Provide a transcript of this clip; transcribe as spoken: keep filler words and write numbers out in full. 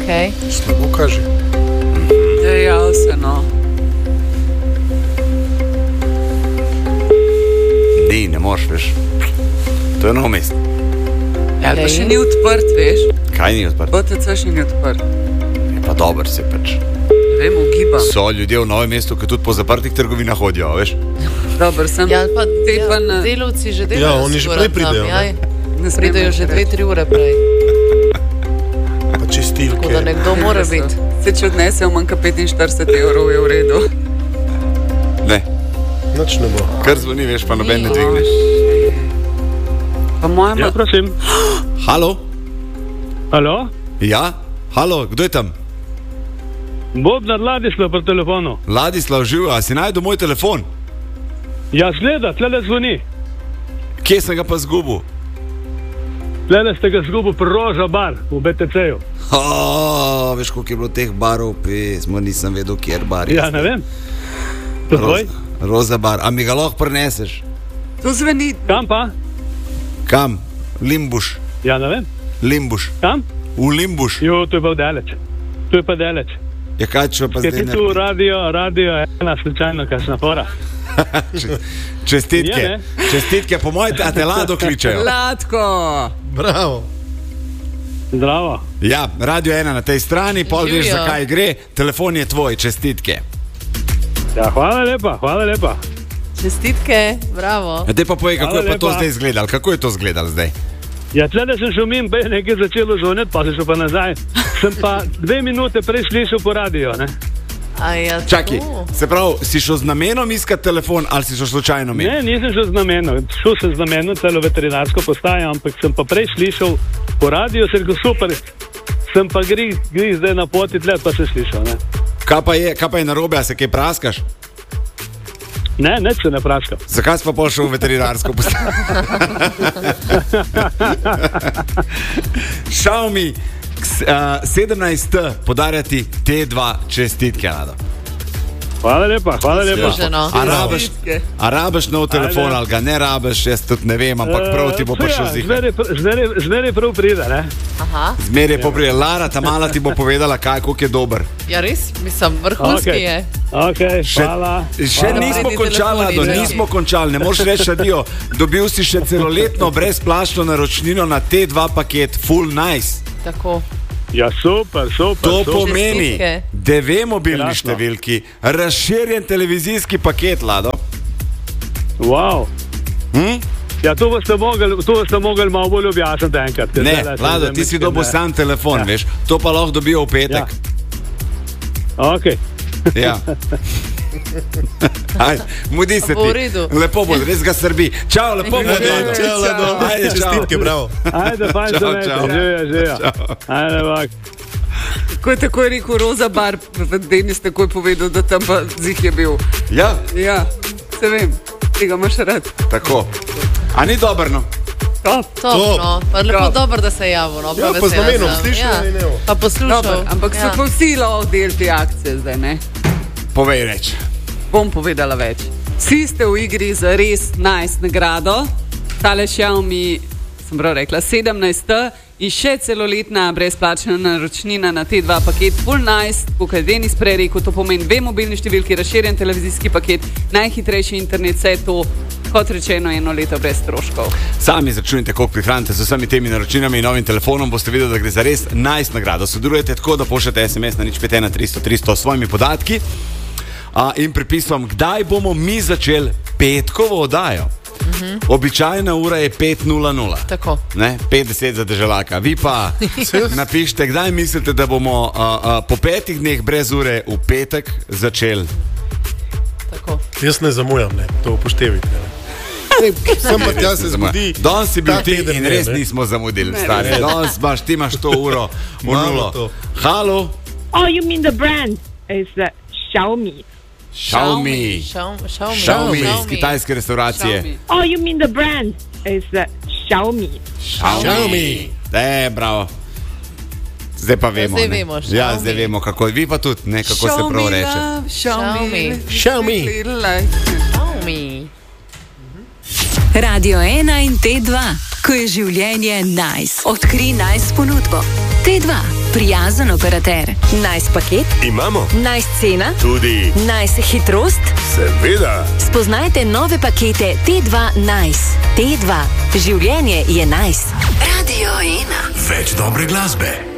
Okay. Slabo kaže. Dejal se, no. Ni, ne moreš, veš. To je novo mesto. Ja, pa še ni odprt, veš. Kaj ni odprt? O T C še ni odprt. Je pa dober se pač. Vem, ugibam. So ljudje v novem mestu, ki tudi po zaprtih trgovinah hodijo, veš. Dober sem. Ja, pa Te pa na... delavci že delajo. Ja, oni že prej pridejo, Ja, Ne smem pridejo že več dve, reči. tri ure prej. Pa čistilke. Tako da nekdo mora biti. Se če odnesejo manj kot petinštirideset evrov, je v redu. Ne, Nič ne bo. kar zvoni, veš, pa noben ne Ni. dvigneš. Pa moja Ja, ma... prosim. Halo? Halo? Ja? Halo, kdo je tam? Bobnar Ladislav pri telefonu. Ladislav, živ, a si najdel moj telefon? Ja, zgleda, tlele zvoni. Kje sem ga pa zgubil? Tlele ste ga zgubil pri Roža bar v B T C-ju. Oh, veš, koliko je bilo teh barov, pismo, nisem vedel, kjer bar je. Ja, ne vem. To tvoj? Roza, Roza bar, a mi ga lahko prineseš? To zveni... Kam pa? Kam? Limbuš. Ja, ne vem. Limbuš. Kam? V Limbuš. Jo, to je pa daleč. To je pa daleč. Ja, kaj če pa Ker zdaj ti tu radio, radio ena slučajno, kakšna fora. Čestitke. Je, ne? Čestitke, po mojem, a te Lado kličejo. Latko! Bravo. Zdravo. Ja, Radio ena na tej strani, pol veš, Živijo. zakaj gre. Telefon je tvoj, čestitke. Ja, hvala lepa, hvala lepa. Čestitke, bravo. Dej pa povej, kako Hvala je pa to lepa. zdaj izgledalo. Kako je to izgledalo zdaj? Ja, tlele sem šel mimo, pa je nekaj začelo zvoniti, pa sem šel pa nazaj. Sem pa dve minute prej slišal po radio, ne? A ja, Čakaj, to. se pravi, si šel z namenom iskati telefon ali si šel slučajno mimo? Ne, nisem šel z namenom. Šel sem z namenom celo veterinarsko postajo, ampak sem pa prej slišal po radio, sem rekel super, sem pa gri, gri zdaj na poti tle, pa sem slišal, ne? Kaj pa je, kaj pa je narobe, a se kaj praskaš? Ne, neč se ne praskam. Zakaj si pa pol šel v veterinarsko postajo? Xiaomi uh, sedemnajst T podarjati T dva čestitke, Lado. Hvala lepa, hvala lepa. Služeno. A rabiš, a rabiš nov telefon Ajde. ali ga ne rabiš, jaz tudi ne vem, ampak prav ti bo Eh, prišel ja, zihar. zmeraj pr- zmeraj- Zmeraj prav pride, ne? Aha. Zmeraj poprije. Lara, ta mala ti bo povedala, kaj, koliko je dober. Ja, res, mislim, vrhunski Okej. je. Ok, Še, hvala. še hvala. nismo Vredi končali, telefoni, Lado, ne. nismo končali. Ne moreš reči, adijo. Dobil si še celoletno brezplačno naročnino na T dva paket, full nice. Tako. Ja, super, super. To super. pomeni Čestitke. dve mobilni Krasno. številki, razširjen televizijski paket, Lado. Wow. Hm? Ja, to boste mogli, to boste mogli malo bolj objasniti enkrat. ker Ne, zdajle sem Lado, zdaj ti si mislim, dobil ne. sam telefon, Ja. veš. To pa lahko dobijo v petek. Ok. Ja. Aj, mudi se Bo v ti. redu. Lepo bo, res ga srbi. Čau, lepo bo. Lado. Čau, Lado. Ajde, čau. Čestitke, bravo. Ajde, fajn Čau, se imejte. čau. Živja, živja. Čau. Ajde, bak. Ko je tako rekel Roza bar, Denis takoj povedal, da tam pa zih je bil. Ja, Ja, se vem, tega imaš rad. tako. A ni dobro, no? Top. Top, Top. no. Pa lepo Top. dobro, da se je javil, no. Ja, prav pa z vesela namenom, sem. slišal Ja. ali ne? Pa poslušal. Dobar, ampak so Ja. pa vsi lahko del te akcije zdaj, ne? Povej reč. Bom povedala več. Vsi ste v igri za res nice nagrado. Tale Xiaomi, sem prav rekla, sedemnajst T in še celoletna brezplačna naročnina na T dva paket full nice, kot je Denis prej rekel, to pomeni dve mobilni številki, razširjen televizijski paket, najhitrejši internet, vse to, kot rečeno, eno leto brez stroškov. Sami začunite, koliko prihranite z vsemi temi naročinami in novim telefonom, boste videli, da gre za res nice nagrado. Sodelujete tako, da pošljete S M S na nič pet ena tristo tristo s svojimi podatki a, in pripisom, kdaj bomo mi začeli petkovo oddajo. Uh-huh. Običajna ura je pet nula nula. Tako. Ne, petdeset za državljaka. Vi pa napišite, kdaj mislite, da bomo a, a, po petih dneh brez ure v petek začeli. Tako. Jaz ne zamujam, ne. To upoštevite. Ne. Sem pa tja se zgodi. Danes si bil ta ti teden in ne, res ne. nismo zamudili, Ne, stari. ne. Danes imaš, ti imaš to uro v Malo nulo. to. Halo, Oh, you mean the brand is uh, Xiaomi. Xiaomi. Xiaomi. Xiaomi. Xiaomi iz kitajske restauracije. Xiaomi. Oh, you mean the brand is uh, Xiaomi. Xiaomi. E, bravo. Zdaj pa vemo. zdaj ne. vemo, Ja, Xiaomi. zdaj vemo, kako. Vi pa tudi, ne, kako se prav reče. Xiaomi. Xiaomi. Xiaomi. Radio ena in T dva. ko je življenje nice. Odkri nice ponudbo. T dva, prijazen operater. Nice paket? Imamo. Nice cena? Tudi. Nice hitrost? Seveda. Spoznajte nove pakete T dva Nice. T dva, življenje je nice. Radio ena. Več dobre glasbe.